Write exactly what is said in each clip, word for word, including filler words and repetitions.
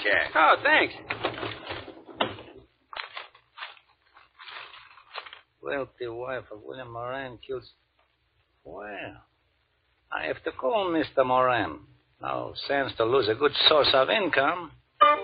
care. Oh, thanks. Wealthy wife of William Moran kills... Well, I have to call Mister Moran. No sense to lose a good source of income.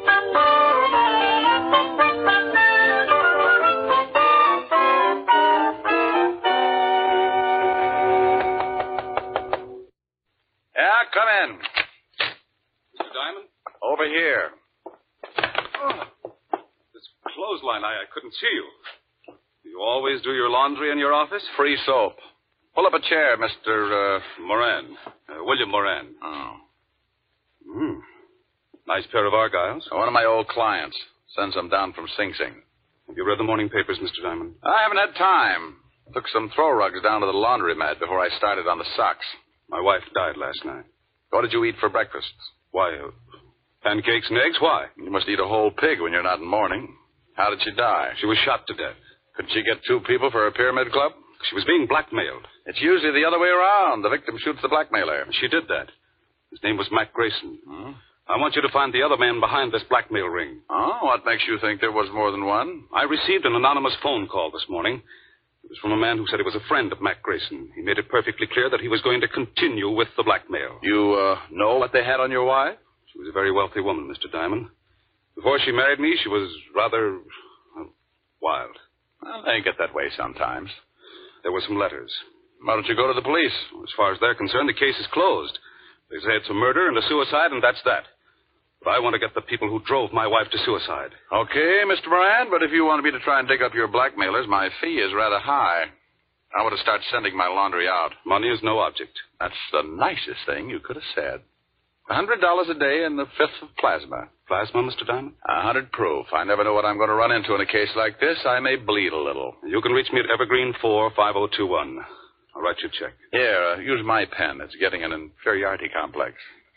Yeah, come in. Mister Diamond? Over here. Oh, this clothesline, I, I couldn't see you. You always do your laundry in your office? Free soap. Pull up a chair, Mister Uh... Moran. Uh, William Moran. Oh. Hmm. Nice pair of Argyles. One of my old clients. Sends them down from Sing Sing. Have you read the morning papers, Mister Diamond? I haven't had time. Took some throw rugs down to the laundromat before I started on the socks. My wife died last night. What did you eat for breakfast? Why, uh, pancakes and eggs? Why? You must eat a whole pig when you're not in mourning. How did she die? She was shot to death. Could she get two people for a pyramid club? She was being blackmailed. It's usually the other way around. The victim shoots the blackmailer. She did that. His name was Mac Grayson. Hmm? I want you to find the other man behind this blackmail ring. Oh, what makes you think there was more than one? I received an anonymous phone call this morning. It was from a man who said he was a friend of Mac Grayson. He made it perfectly clear that he was going to continue with the blackmail. You, uh, know what they had on your wife? She was a very wealthy woman, Mister Diamond. Before she married me, she was rather, well, wild. Well, they get that way sometimes. There were some letters. Why don't you go to the police? As far as they're concerned, the case is closed. They say it's a murder and a suicide, and that's that. But I want to get the people who drove my wife to suicide. Okay, Mister Moran, but if you want me to try and dig up your blackmailers, my fee is rather high. I want to start sending my laundry out. Money is no object. That's the nicest thing you could have said. A hundred dollars a day and the fifth of plasma. Plasma, Mister Diamond? A hundred proof. I never know what I'm going to run into in a case like this. I may bleed a little. You can reach me at Evergreen four five oh two one. I'll write you a check. Here, uh, use my pen. It's getting an inferiority complex.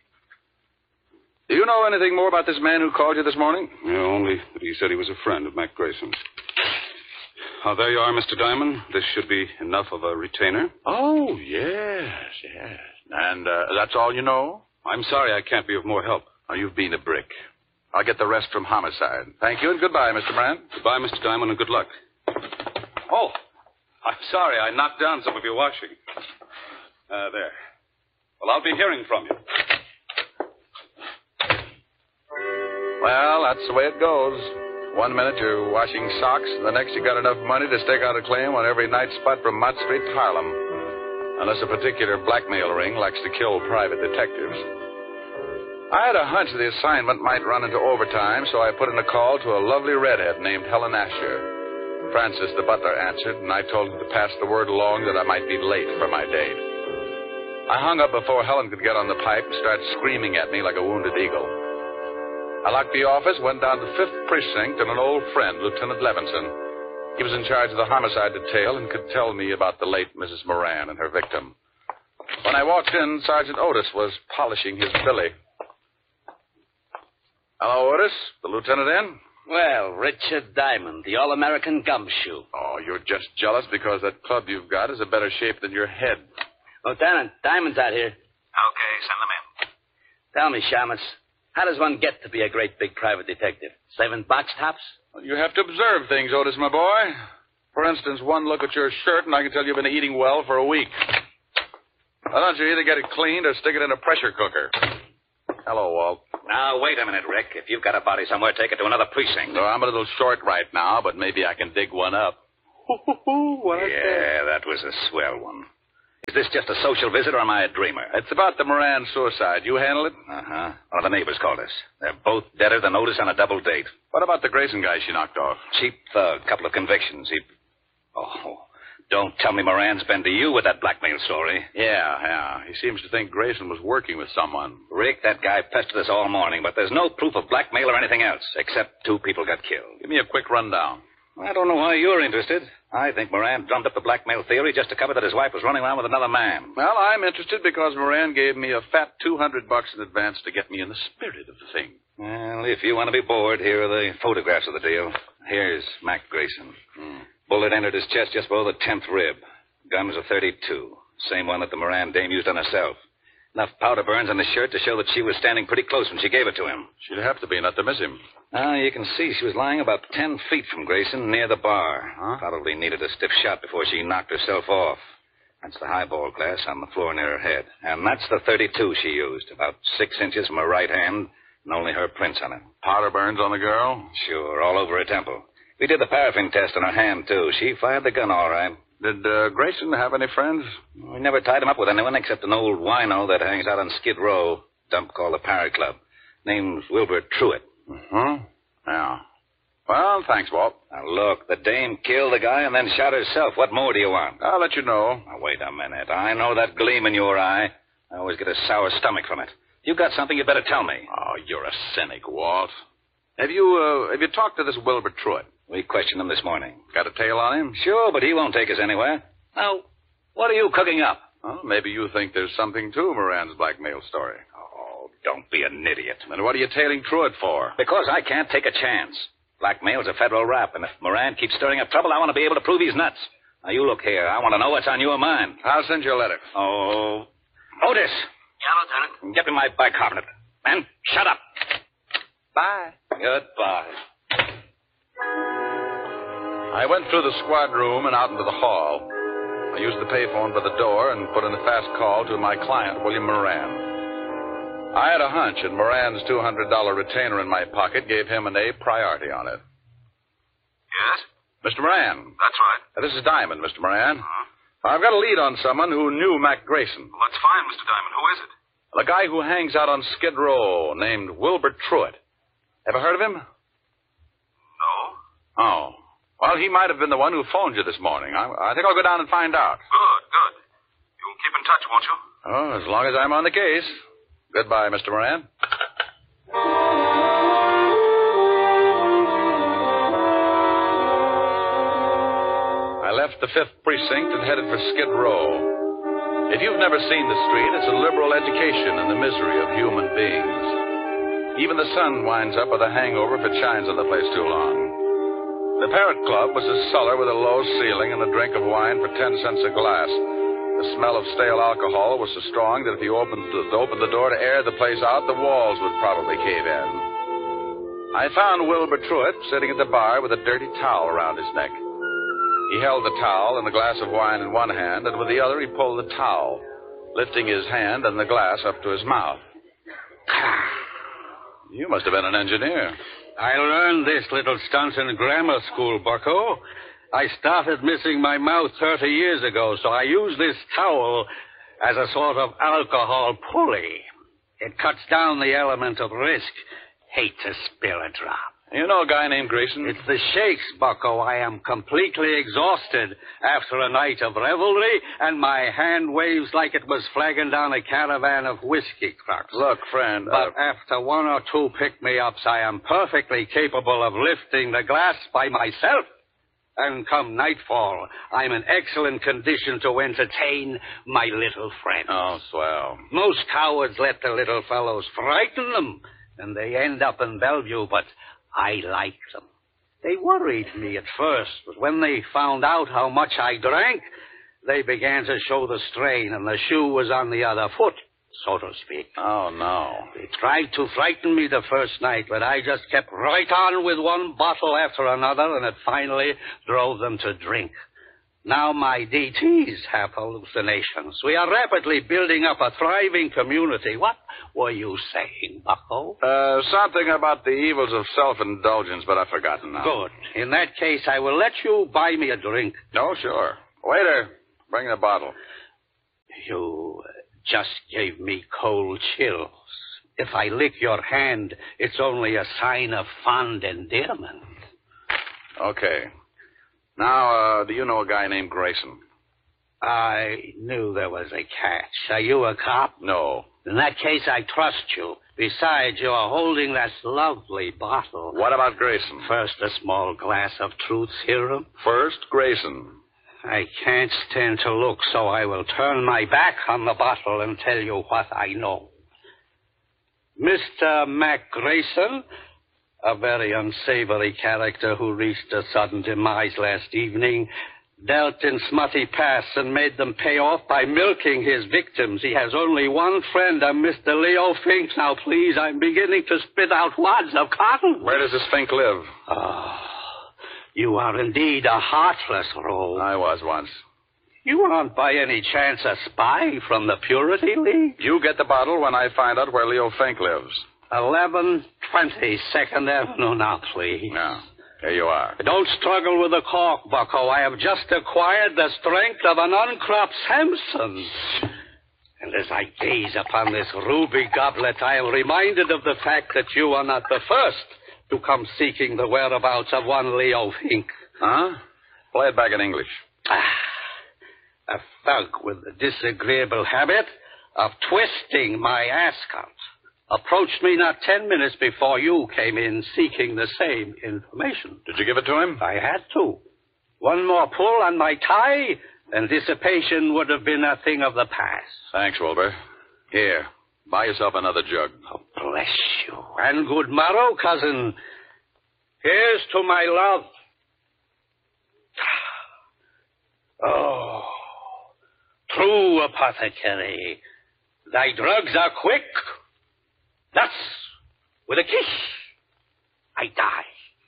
Do you know anything more about this man who called you this morning? Yeah, only that he said he was a friend of Mac Grayson. Oh, there you are, Mister Diamond. This should be enough of a retainer. Oh, yes, yes. And uh, that's all you know? I'm sorry I can't be of more help. Oh, you've been a brick. I'll get the rest from homicide. Thank you and goodbye, Mister Moran. Goodbye, Mister Diamond, and good luck. Oh, I'm sorry. I knocked down some of your washing. Uh, there. Well, I'll be hearing from you. Well, that's the way it goes. One minute you're washing socks, and the next you got enough money to stake out a claim on every night spot from Mott Street to Harlem. Unless a particular blackmail ring likes to kill private detectives. I had a hunch the assignment might run into overtime, so I put in a call to a lovely redhead named Helen Asher. Francis, the butler, answered, and I told him to pass the word along that I might be late for my date. I hung up before Helen could get on the pipe and start screaming at me like a wounded eagle. I locked the office, went down to Fifth Precinct, and an old friend, Lieutenant Levinson. He was in charge of the homicide detail and could tell me about the late Missus Moran and her victim. When I walked in, Sergeant Otis was polishing his billy. Hello, Otis. The lieutenant in? Well, Richard Diamond, the All-American Gumshoe. Oh, you're just jealous because that club you've got is a better shape than your head. Lieutenant, Diamond's out here. Okay, send them in. Tell me, Shamus, how does one get to be a great big private detective? Saving box tops? Well, you have to observe things, Otis, my boy. For instance, one look at your shirt, and I can tell you've been eating well for a week. Why don't you either get it cleaned or stick it in a pressure cooker? Hello, Walt. Now, wait a minute, Rick. If you've got a body somewhere, take it to another precinct. No, I'm a little short right now, but maybe I can dig one up. Yeah, that was a swell one. Is this just a social visit, or am I a dreamer? It's about the Moran suicide. You handle it? Uh-huh. One of the neighbors called us. They're both deader than Otis on a double date. What about the Grayson guy she knocked off? Cheap thug, couple of convictions. He... Oh, don't tell me Moran's been to you with that blackmail story. Yeah, yeah. He seems to think Grayson was working with someone. Rick, that guy pestered us all morning, but there's no proof of blackmail or anything else, except two people got killed. Give me a quick rundown. I don't know why you're interested. I think Moran drummed up the blackmail theory just to cover that his wife was running around with another man. Well, I'm interested because Moran gave me a fat two hundred bucks in advance to get me in the spirit of the thing. Well, if you want to be bored, here are the photographs of the deal. Here's Mac Grayson. Hmm. Bullet entered his chest just below the tenth rib. Gun was a thirty-two. Same one that the Moran dame used on herself. Enough powder burns on the shirt to show that she was standing pretty close when she gave it to him. She'd have to be, not to miss him. Ah, you can see she was lying about ten feet from Grayson near the bar. Huh? Probably needed a stiff shot before she knocked herself off. That's the highball glass on the floor near her head. And that's the thirty-two she used, about six inches from her right hand, and only her prints on it. Powder burns on the girl? Sure, all over her temple. We did the paraffin test on her hand, too. She fired the gun all right. Did uh, Grayson have any friends? We never tied him up with anyone except an old wino that hangs out on Skid Row, dump called the Parrot Club. Name's Wilbur Truitt. Uh-huh. Yeah. Well, thanks, Walt. Now, look, the dame killed the guy and then shot herself. What more do you want? I'll let you know. Now, wait a minute. I know that gleam in your eye. I always get a sour stomach from it. You got something, you better tell me. Oh, you're a cynic, Walt. Have you, uh, have you talked to this Wilbur Truitt? We questioned him this morning. Got a tail on him? Sure, but he won't take us anywhere. Now, what are you cooking up? Well, maybe you think there's something to Moran's blackmail story. Oh, don't be an idiot. Then what are you tailing Truitt for? Because I can't take a chance. Blackmail's a federal rap, and if Moran keeps stirring up trouble, I want to be able to prove he's nuts. Now, you look here. I want to know what's on your mind. I'll send you a letter. Oh, Otis. Yeah, Lieutenant. Get me my bicarbonate. And shut up. Bye. Goodbye. I went through the squad room and out into the hall. I used the payphone by the door and put in a fast call to my client, William Moran. I had a hunch, and Moran's two hundred dollars retainer in my pocket gave him an A priority on it. Yes? Mister Moran. That's right. Uh, This is Diamond, Mister Moran. Uh-huh. I've got a lead on someone who knew Mac Grayson. Well, that's fine, Mister Diamond. Who is it? The guy who hangs out on Skid Row, named Wilbur Truitt. Ever heard of him? No. Oh. Well, he might have been the one who phoned you this morning. I, I think I'll go down and find out. Good, good. You'll keep in touch, won't you? Oh, as long as I'm on the case. Goodbye, Mister Moran. I left the fifth Precinct and headed for Skid Row. If you've never seen the street, it's a liberal education in the misery of human beings. Even the sun winds up with a hangover if it shines on the place too long. The Parrot Club was a cellar with a low ceiling and a drink of wine for ten cents a glass. The smell of stale alcohol was so strong that if you opened the, opened the door to air the place out, the walls would probably cave in. I found Wilbur Truitt sitting at the bar with a dirty towel around his neck. He held the towel and the glass of wine in one hand, and with the other he pulled the towel, lifting his hand and the glass up to his mouth. You must have been an engineer. I learned this little stunt in grammar school, bucko. I started missing my mouth thirty years ago, so I use this towel as a sort of alcohol pulley. It cuts down the element of risk. Hate to spill a drop. You know a guy named Grayson? It's the shakes, bucko. I am completely exhausted after a night of revelry, and my hand waves like it was flagging down a caravan of whiskey trucks. Look, friend. But uh... after one or two pick-me-ups, I am perfectly capable of lifting the glass by myself. And come nightfall, I'm in excellent condition to entertain my little friend. Oh, swell. Most cowards let the little fellows frighten them, and they end up in Bellevue, but I like them. They worried me at first, but when they found out how much I drank, they began to show the strain, and the shoe was on the other foot, so to speak. Oh, no. They tried to frighten me the first night, but I just kept right on with one bottle after another, and it finally drove them to drink. Now my D Ts have hallucinations. We are rapidly building up a thriving community. What were you saying, bucko? Uh, something about the evils of self-indulgence, but I've forgotten now. Good. In that case, I will let you buy me a drink. No, sure. Waiter, bring the bottle. You just gave me cold chills. If I lick your hand, it's only a sign of fond endearment. Okay. Now, uh, do you know a guy named Grayson? I knew there was a catch. Are you a cop? No. In that case, I trust you. Besides, you are holding that lovely bottle. What about Grayson? First, a small glass of truth serum. First, Grayson. I can't stand to look, so I will turn my back on the bottle and tell you what I know. Mister Mac Grayson, a very unsavory character who reached a sudden demise last evening, dealt in smutty pasts and made them pay off by milking his victims. He has only one friend, a Mister Leo Fink. Now, please, I'm beginning to spit out wads of cotton. Where does this Fink live? Oh, you are indeed a heartless rogue. I was once. You aren't by any chance a spy from the Purity League? You get the bottle when I find out where Leo Fink lives. eleven twenty Second Avenue now, please. Now, here you are. Don't struggle with the cork, bucko. I have just acquired the strength of an uncropped Samson. And as I gaze upon this ruby goblet, I am reminded of the fact that you are not the first to come seeking the whereabouts of one Leo Fink. Huh? Play it back in English. Ah, a thug with the disagreeable habit of twisting my ascot approached me not ten minutes before you came in seeking the same information. Did you give it to him? I had to. One more pull on my tie, and dissipation would have been a thing of the past. Thanks, Wilbur. Here, buy yourself another jug. Oh, bless you. And good morrow, cousin. Here's to my love. Oh, true apothecary. Thy drugs are quick. Thus, with a kiss, I die.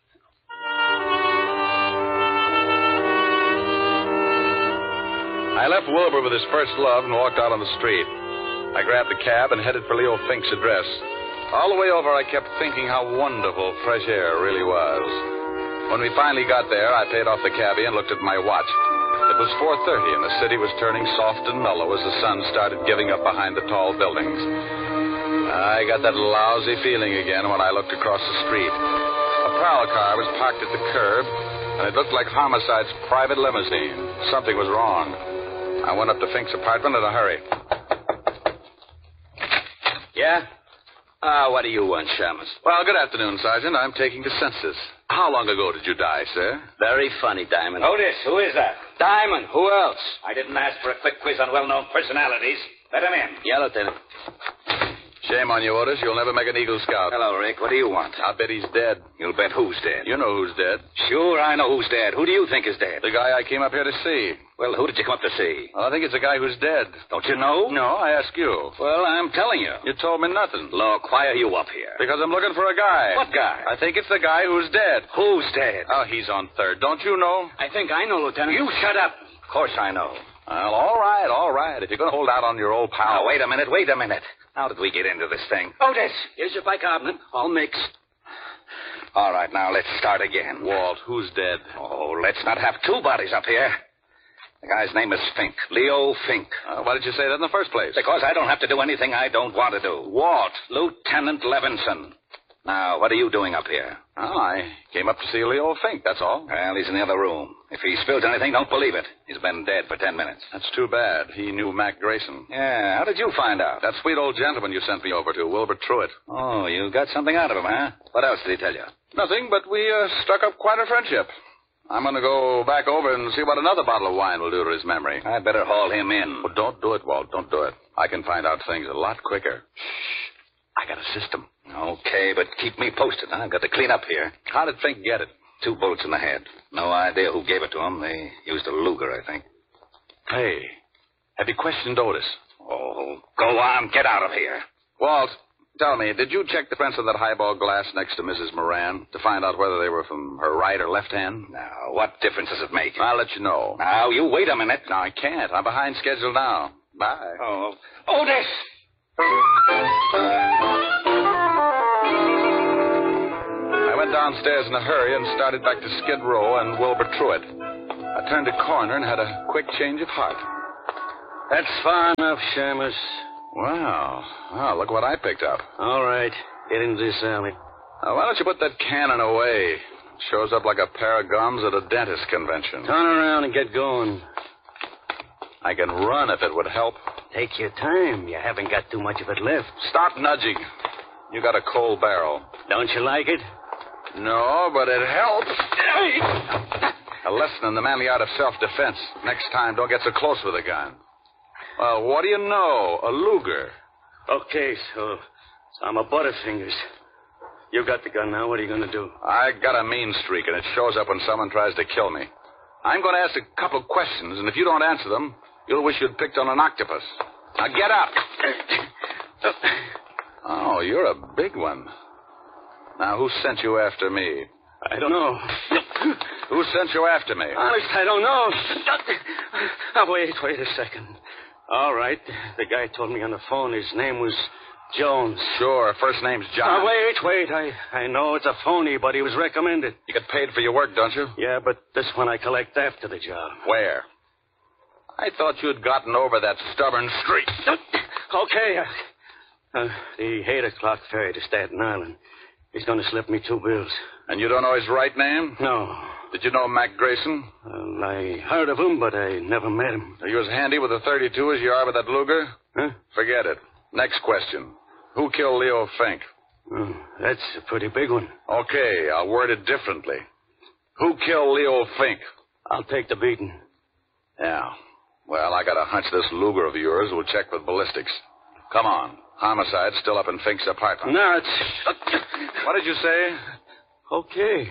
I left Wilbur with his first love and walked out on the street. I grabbed a cab and headed for Leo Fink's address. All the way over, I kept thinking how wonderful fresh air really was. When we finally got there, I paid off the cabbie and looked at my watch. It was four thirty, and the city was turning soft and mellow as the sun started giving up behind the tall buildings. I got that lousy feeling again when I looked across the street. A prowl car was parked at the curb, and it looked like Homicide's private limousine. Something was wrong. I went up to Fink's apartment in a hurry. Yeah? Ah, uh, what do you want, Shamus? Well, good afternoon, Sergeant. I'm taking the census. How long ago did you die, sir? Very funny, Diamond. Otis, who is that? Diamond, who else? I didn't ask for a quick quiz on well-known personalities. Let him in. Yeah, Lieutenant. Shame on you, Otis. You'll never make an Eagle Scout. Hello, Rick. What do you want? I'll bet he's dead. You'll bet who's dead? You know who's dead. Sure, I know who's dead. Who do you think is dead? The guy I came up here to see. Well, who did you come up to see? Well, I think it's a guy who's dead. Don't you know? No, I ask you. Well, I'm telling you. You told me nothing. Look, why are you up here? Because I'm looking for a guy. What guy? I think it's the guy who's dead. Who's dead? Oh, he's on third. Don't you know? I think I know, Lieutenant. You shut up. Of course I know. Well, all right, all right. If you're going to hold out on your old pal. Now, wait a minute, wait a minute. How did we get into this thing? Otis, here's your bicarbonate, all mixed. All right, now let's start again. Walt, who's dead? Oh, let's not have two bodies up here. The guy's name is Fink, Leo Fink. Uh, why did you say that in the first place? Because I don't have to do anything I don't want to do. Walt. Lieutenant Levinson. Now, what are you doing up here? Oh, I came up to see Leo Fink, that's all. Well, he's in the other room. If he spills anything, don't believe it. He's been dead for ten minutes. That's too bad. He knew Mac Grayson. Yeah, how did you find out? That sweet old gentleman you sent me over to, Wilbur Truitt. Oh, you got something out of him, huh? What else did he tell you? Nothing, but we uh, struck up quite a friendship. I'm going to go back over and see what another bottle of wine will do to his memory. I'd better haul him in. Well, don't do it, Walt. Don't do it. I can find out things a lot quicker. Shh. I got a system. Okay, but keep me posted. I've got to clean up here. How did Fink get it? Two bullets in the head. No idea who gave it to him. They used a Luger, I think. Hey, have you questioned Otis? Oh, go on. Get out of here. Walt, tell me, did you check the prints on that highball glass next to Missus Moran to find out whether they were from her right or left hand? Now, what difference does it make? I'll let you know. Now, you wait a minute. No, I can't. I'm behind schedule now. Bye. Oh, Otis! I went downstairs in a hurry and started back to Skid Row and Wilbur Truitt. I turned a corner and had a quick change of heart. That's far enough, Shamus. Wow. Wow, look what I picked up. All right. Get into this alley. Now, why don't you put that cannon away? It shows up like a pair of gums at a dentist convention. Turn around and get going. I can run if it would help. Take your time. You haven't got too much of it left. Stop nudging. You got a cold barrel. Don't you like it? No, but it helps. A lesson in the manly art of self-defense. Next time, don't get so close with a gun. Well, what do you know? A Luger. Okay, so, so I'm a Butterfingers. You got the gun now. What are you going to do? I got a mean streak, and it shows up when someone tries to kill me. I'm going to ask a couple of questions, and if you don't answer them, you'll wish you'd picked on an octopus. Now get up. Oh, you're a big one. Now, who sent you after me? I don't know. Who sent you after me? Honest, I don't know. Oh, wait, wait a second. All right. The guy told me on the phone his name was Jones. Sure, first name's John. Oh, wait, wait. I, I know it's a phony, but he was recommended. You get paid for your work, don't you? Yeah, but this one I collect after the job. Where? I thought you'd gotten over that stubborn streak. Okay. Uh, uh, the eight o'clock ferry to Staten Island. He's going to slip me two bills. And you don't know his right name? No. Did you know Mac Grayson? Well, I heard of him, but I never met him. Are you as handy with a thirty-two as you are with that Luger? Huh? Forget it. Next question. Who killed Leo Fink? Oh, that's a pretty big one. Okay, I'll word it differently. Who killed Leo Fink? I'll take the beating. Yeah. Well, I got a hunch this Luger of yours will check with ballistics. Come on. Homicide's still up in Fink's apartment. No, it's... What did you say? Okay.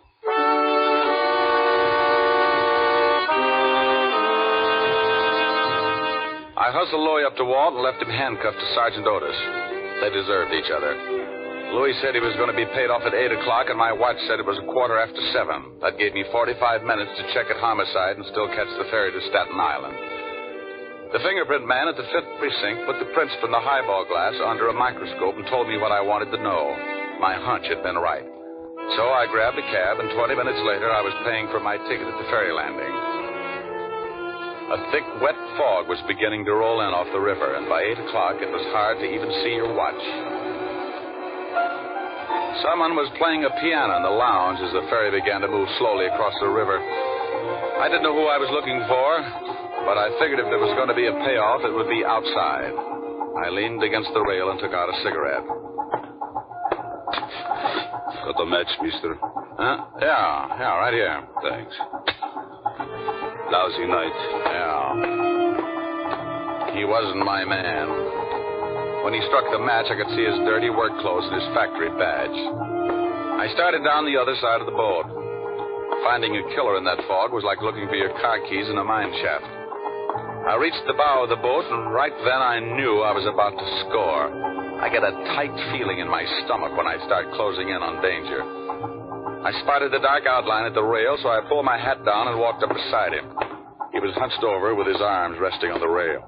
I hustled Louis up to Walt and left him handcuffed to Sergeant Otis. They deserved each other. Louis said he was going to be paid off at eight o'clock, and my watch said it was a quarter after seven. That gave me forty-five minutes to check at Homicide and still catch the ferry to Staten Island. The fingerprint man at the fifth precinct put the prints from the highball glass under a microscope and told me what I wanted to know. My hunch had been right. So I grabbed a cab, and twenty minutes later I was paying for my ticket at the ferry landing. A thick, wet fog was beginning to roll in off the river, and by eight o'clock it was hard to even see your watch. Someone was playing a piano in the lounge as the ferry began to move slowly across the river. I didn't know who I was looking for, but I figured if there was going to be a payoff, it would be outside. I leaned against the rail and took out a cigarette. Got the match, mister? Huh? Yeah, yeah, right here. Thanks. Lousy night. Yeah. He wasn't my man. When he struck the match, I could see his dirty work clothes and his factory badge. I started down the other side of the boat. Finding a killer in that fog was like looking for your car keys in a mine shaft. I reached the bow of the boat, and right then I knew I was about to score. I get a tight feeling in my stomach when I start closing in on danger. I spotted the dark outline at the rail, so I pulled my hat down and walked up beside him. He was hunched over with his arms resting on the rail.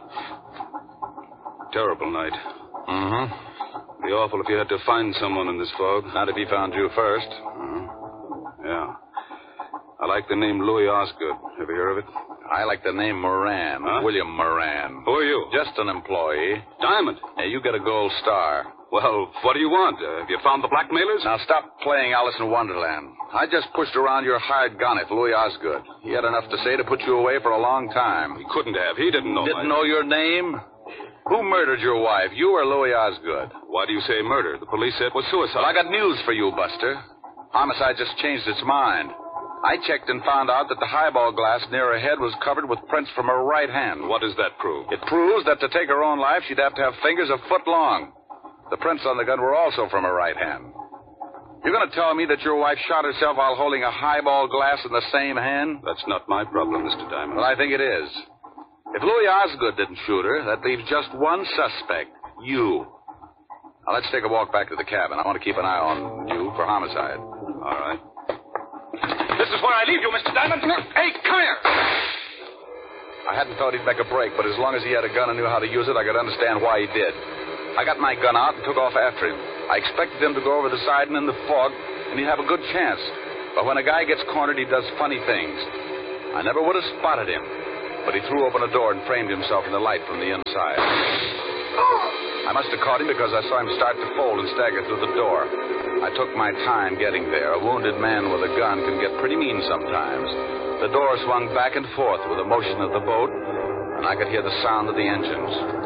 Terrible night. Mm-hmm. Be awful if you had to find someone in this fog. Not if he found you first. Uh-huh. Yeah. I like the name Louis Osgood. Ever hear of it? I like the name Moran. Huh? William Moran. Who are you? Just an employee. Diamond. Hey, you get a gold star. Well, what do you want? Uh, have you found the blackmailers? Now stop playing Alice in Wonderland. I just pushed around your hired gun at Louis Osgood. He had enough to say to put you away for a long time. He couldn't have. He didn't know. Didn't my... know your name? Who murdered your wife, you or Louis Osgood? Why do you say murder? The police said it was suicide. Well, I got news for you, Buster. Homicide just changed its mind. I checked and found out that the highball glass near her head was covered with prints from her right hand. What does that prove? It proves that to take her own life, she'd have to have fingers a foot long. The prints on the gun were also from her right hand. You're going to tell me that your wife shot herself while holding a highball glass in the same hand? That's not my problem, Mister Diamond. Well, I think it is. If Louis Osgood didn't shoot her, that leaves just one suspect, you. Now, let's take a walk back to the cabin. I want to keep an eye on you for homicide. All right. This is where I leave you, Mister Diamond. Hey, come here. I hadn't thought he'd make a break, but as long as he had a gun and knew how to use it, I could understand why he did. I got my gun out and took off after him. I expected him to go over the side and in the fog, and he'd have a good chance. But when a guy gets cornered, he does funny things. I never would have spotted him, but he threw open a door and framed himself in the light from the inside. I must have caught him because I saw him start to fold and stagger through the door. I took my time getting there. A wounded man with a gun can get pretty mean sometimes. The door swung back and forth with the motion of the boat, and I could hear the sound of the engines.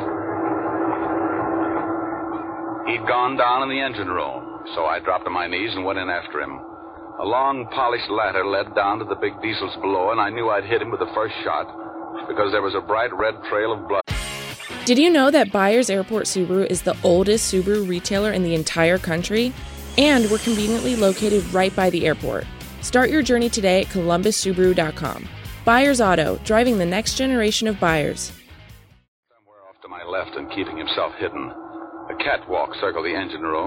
He'd gone down in the engine room, so I dropped to my knees and went in after him. A long, polished ladder led down to the big diesels below, and I knew I'd hit him with the first shot because there was a bright red trail of blood. Did you know that Byers Airport Subaru is the oldest Subaru retailer in the entire country? And we're conveniently located right by the airport. Start your journey today at columbus subaru dot com. Buyers Auto, driving the next generation of buyers. Somewhere off to my left and keeping himself hidden. A catwalk circled the engine room.